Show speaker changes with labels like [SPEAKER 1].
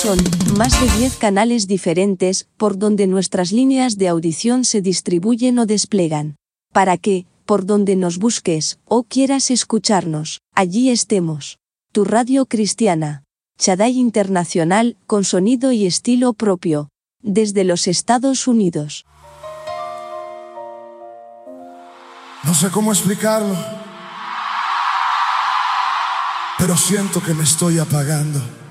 [SPEAKER 1] Son más de 10 canales diferentes por donde nuestras líneas de audición se distribuyen o desplegan. Para que, por donde nos busques o quieras escucharnos, allí estemos. Tu radio cristiana, Shaddai Internacional, con sonido y estilo propio, desde los Estados Unidos.
[SPEAKER 2] No sé cómo explicarlo, pero siento que me estoy apagando.